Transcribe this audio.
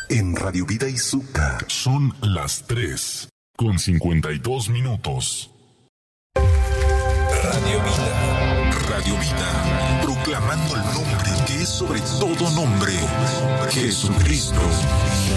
en Radio Vida Izuka. Son las 3:52. Radio Vida. Radio Vida. Proclamando el nombre que es sobre todo nombre. Jesucristo.